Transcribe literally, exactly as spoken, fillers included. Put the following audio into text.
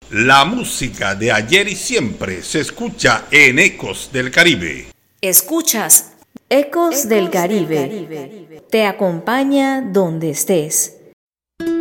La música de ayer y siempre se escucha en Ecos del Caribe. Escuchas Ecos, Ecos del, Caribe. del Caribe. Te acompaña donde estés.